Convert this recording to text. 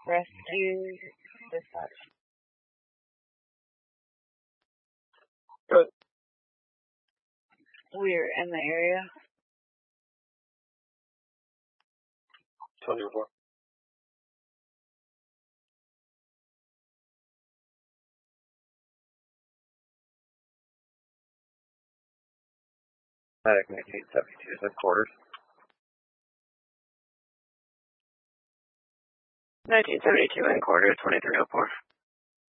Rescue dispatch. Good. We're in the area. 24. Medic 1972 headquarters. 1972 headquarters, 2304.